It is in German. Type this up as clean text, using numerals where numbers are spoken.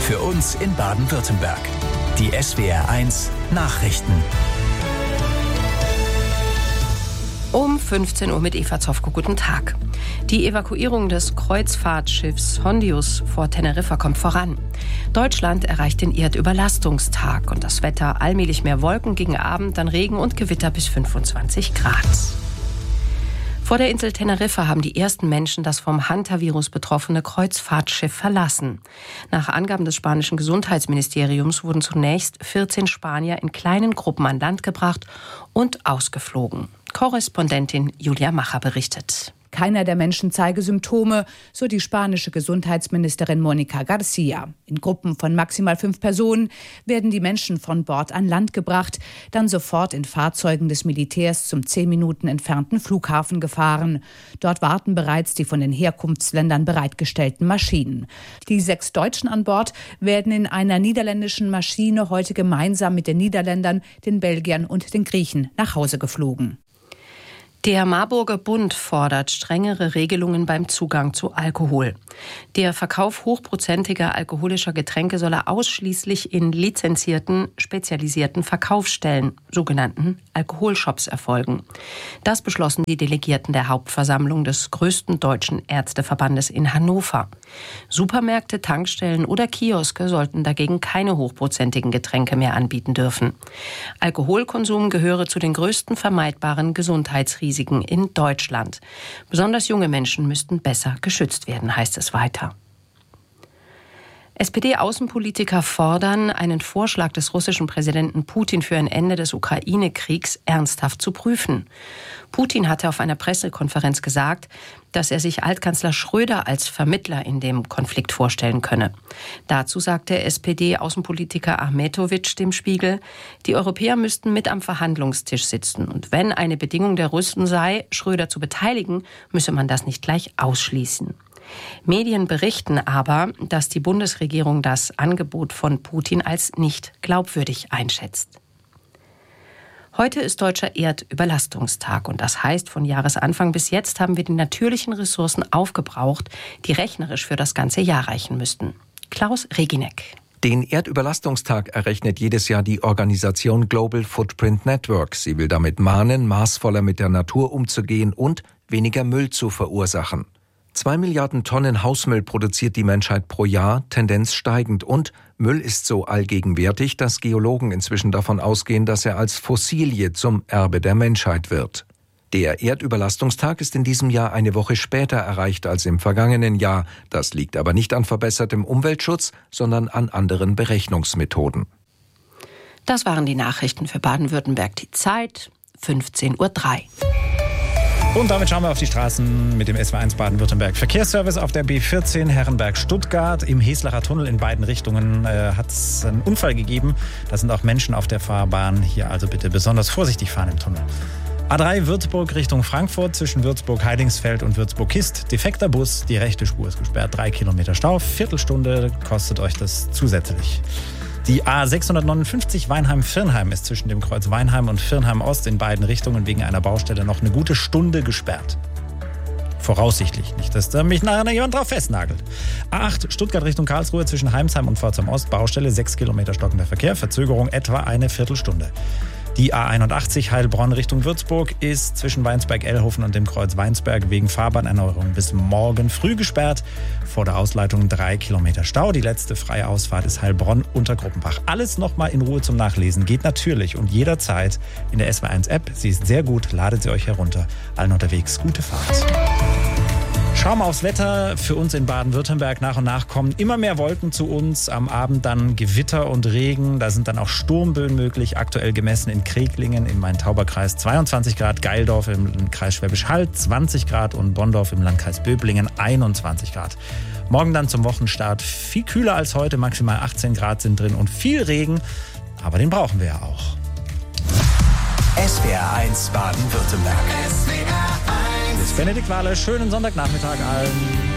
für uns in Baden-Württemberg. Die SWR1 Nachrichten. Um 15 Uhr mit Eva Zofko. Guten Tag. Die Evakuierung des Kreuzfahrtschiffs Hondius vor Teneriffa kommt voran. Deutschland erreicht den Erdüberlastungstag und das Wetter allmählich mehr Wolken, gegen Abend dann Regen und Gewitter bis 25 Grad. Vor der Insel Teneriffa haben die ersten Menschen das vom Hantavirus betroffene Kreuzfahrtschiff verlassen. Nach Angaben des spanischen Gesundheitsministeriums wurden zunächst 14 Spanier in kleinen Gruppen an Land gebracht und ausgeflogen. Korrespondentin Julia Macher berichtet. Keiner der Menschen zeige Symptome, so die spanische Gesundheitsministerin Mónica García. In Gruppen von maximal 5 Personen werden die Menschen von Bord an Land gebracht, dann sofort in Fahrzeugen des Militärs zum 10 Minuten entfernten Flughafen gefahren. Dort warten bereits die von den Herkunftsländern bereitgestellten Maschinen. Die 6 Deutschen an Bord werden in einer niederländischen Maschine heute gemeinsam mit den Niederländern, den Belgiern und den Griechen nach Hause geflogen. Der Marburger Bund fordert strengere Regelungen beim Zugang zu Alkohol. Der Verkauf hochprozentiger alkoholischer Getränke solle ausschließlich in lizenzierten, spezialisierten Verkaufsstellen, sogenannten Alkoholshops, erfolgen. Das beschlossen die Delegierten der Hauptversammlung des größten deutschen Ärzteverbandes in Hannover. Supermärkte, Tankstellen oder Kioske sollten dagegen keine hochprozentigen Getränke mehr anbieten dürfen. Alkoholkonsum gehöre zu den größten vermeidbaren Gesundheitsrisiken in Deutschland. Besonders junge Menschen müssten besser geschützt werden, heißt es weiter. SPD-Außenpolitiker fordern, einen Vorschlag des russischen Präsidenten Putin für ein Ende des Ukraine-Kriegs ernsthaft zu prüfen. Putin hatte auf einer Pressekonferenz gesagt, dass er sich Altkanzler Schröder als Vermittler in dem Konflikt vorstellen könne. Dazu sagte SPD-Außenpolitiker Ahmetovic dem Spiegel, die Europäer müssten mit am Verhandlungstisch sitzen. Und wenn eine Bedingung der Russen sei, Schröder zu beteiligen, müsse man das nicht gleich ausschließen. Medien berichten aber, dass die Bundesregierung das Angebot von Putin als nicht glaubwürdig einschätzt. Heute ist Deutscher Erdüberlastungstag und das heißt, von Jahresanfang bis jetzt haben wir die natürlichen Ressourcen aufgebraucht, die rechnerisch für das ganze Jahr reichen müssten. Klaus Reginek. Den Erdüberlastungstag errechnet jedes Jahr die Organisation Global Footprint Network. Sie will damit mahnen, maßvoller mit der Natur umzugehen und weniger Müll zu verursachen. 2 Milliarden Tonnen Hausmüll produziert die Menschheit pro Jahr, Tendenz steigend. Und Müll ist so allgegenwärtig, dass Geologen inzwischen davon ausgehen, dass er als Fossilie zum Erbe der Menschheit wird. Der Erdüberlastungstag ist in diesem Jahr eine Woche später erreicht als im vergangenen Jahr. Das liegt aber nicht an verbessertem Umweltschutz, sondern an anderen Berechnungsmethoden. Das waren die Nachrichten für Baden-Württemberg. Die Zeit 15:03 Uhr. Und damit schauen wir auf die Straßen mit dem SW1 Baden-Württemberg. Verkehrsservice auf der B14 Herrenberg-Stuttgart. Im Heslacher Tunnel in beiden Richtungen hat es einen Unfall gegeben. Da sind auch Menschen auf der Fahrbahn. Hier also bitte besonders vorsichtig fahren im Tunnel. A3 Würzburg Richtung Frankfurt zwischen Würzburg-Heidingsfeld und Würzburg-Kist. Defekter Bus, die rechte Spur ist gesperrt. 3 Kilometer Stau, Viertelstunde kostet euch das zusätzlich. Die A659 Weinheim-Virnheim ist zwischen dem Kreuz Weinheim und Virnheim-Ost in beiden Richtungen wegen einer Baustelle noch eine gute Stunde gesperrt. Voraussichtlich, nicht, dass da mich nachher jemand drauf festnagelt. A8 Stuttgart Richtung Karlsruhe zwischen Heimsheim und Pforzheim-Ost, Baustelle, 6 Kilometer stockender Verkehr, Verzögerung etwa eine Viertelstunde. Die A81 Heilbronn Richtung Würzburg ist zwischen Weinsberg-Ellhofen und dem Kreuz Weinsberg wegen Fahrbahnerneuerung bis morgen früh gesperrt. Vor der Ausleitung 3 Kilometer Stau. Die letzte freie Ausfahrt ist Heilbronn unter Gruppenbach. Alles nochmal in Ruhe zum Nachlesen geht natürlich und jederzeit in der SW1-App. Sie ist sehr gut, ladet sie euch herunter. Allen unterwegs gute Fahrt. Schauen wir aufs Wetter. Für uns in Baden-Württemberg nach und nach kommen immer mehr Wolken zu uns. Am Abend dann Gewitter und Regen. Da sind dann auch Sturmböen möglich. Aktuell gemessen in Kreglingen im Main-Tauber-Kreis 22 Grad. Geildorf im Kreis Schwäbisch Hall 20 Grad und Bonndorf im Landkreis Böblingen 21 Grad. Morgen dann zum Wochenstart viel kühler als heute. Maximal 18 Grad sind drin und viel Regen. Aber den brauchen wir ja auch. SWR1 Baden-Württemberg. Benedikt Wahler, schönen Sonntagnachmittag allen.